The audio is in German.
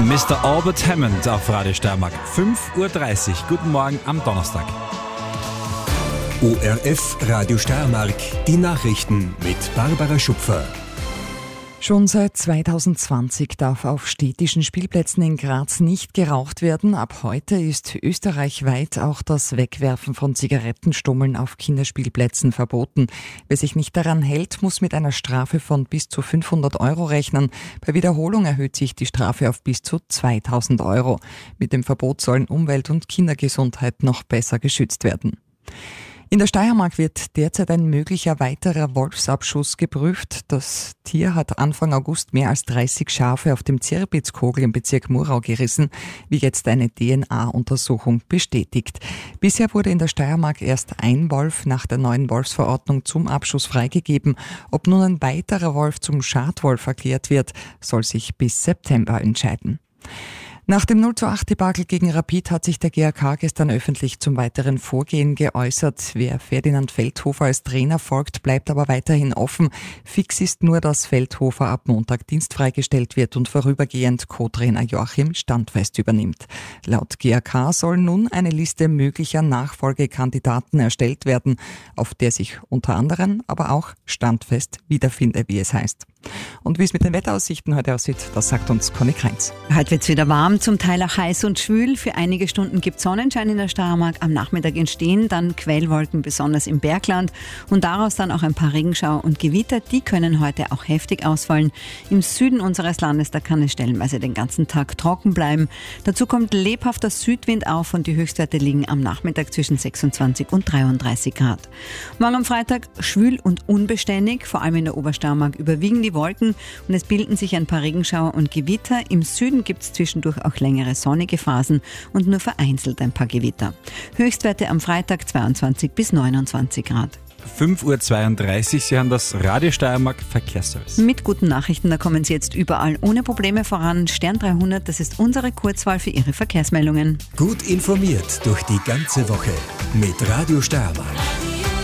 Mr. Albert Hammond auf Radio Steiermark. 5.30 Uhr. Guten Morgen am Donnerstag. ORF Radio Steiermark, die Nachrichten mit Barbara Schupfer. Schon seit 2020 darf auf städtischen Spielplätzen in Graz nicht geraucht werden. Ab heute ist österreichweit auch das Wegwerfen von Zigarettenstummeln auf Kinderspielplätzen verboten. Wer sich nicht daran hält, muss mit einer Strafe von bis zu 500 € rechnen. Bei Wiederholung erhöht sich die Strafe auf bis zu 2000 €. Mit dem Verbot sollen Umwelt- und Kindergesundheit noch besser geschützt werden. In der Steiermark wird derzeit ein möglicher weiterer Wolfsabschuss geprüft. Das Tier hat Anfang August mehr als 30 Schafe auf dem Zirbitzkogel im Bezirk Murau gerissen, wie jetzt eine DNA-Untersuchung bestätigt. Bisher wurde in der Steiermark erst ein Wolf nach der neuen Wolfsverordnung zum Abschuss freigegeben. Ob nun ein weiterer Wolf zum Schadwolf erklärt wird, soll sich bis September entscheiden. Nach dem 0:8-Debakel gegen Rapid hat sich der GAK gestern öffentlich zum weiteren Vorgehen geäußert. Wer Ferdinand Feldhofer als Trainer folgt, bleibt aber weiterhin offen. Fix ist nur, dass Feldhofer ab Montag dienstfrei gestellt wird und vorübergehend Co-Trainer Joachim Standfest übernimmt. Laut GAK soll nun eine Liste möglicher Nachfolgekandidaten erstellt werden, auf der sich unter anderem aber auch Standfest wiederfinde, wie es heißt. Und wie es mit den Wetteraussichten heute aussieht, das sagt uns Conny Kreinz. Heute wird's wieder warm, zum Teil auch heiß und schwül. Für einige Stunden gibt es Sonnenschein in der Steiermark. Am Nachmittag entstehen dann Quellwolken, besonders im Bergland. Und daraus dann auch ein paar Regenschauer und Gewitter. Die können heute auch heftig ausfallen. Im Süden unseres Landes, da kann es stellenweise den ganzen Tag trocken bleiben. Dazu kommt lebhafter Südwind auf und die Höchstwerte liegen am Nachmittag zwischen 26 und 33 Grad. Morgen am Freitag schwül und unbeständig. Vor allem in der Obersteiermark überwiegen die Wolken und es bilden sich ein paar Regenschauer und Gewitter. Im Süden gibt es zwischendurch auch längere sonnige Phasen und nur vereinzelt ein paar Gewitter. Höchstwerte am Freitag 22 bis 29 Grad. 5.32 Uhr, Sie haben das Radio Steiermark Verkehrsservice. Mit guten Nachrichten, da kommen Sie jetzt überall ohne Probleme voran. Stern 300, das ist unsere Kurzwahl für Ihre Verkehrsmeldungen. Gut informiert durch die ganze Woche mit Radio Steiermark.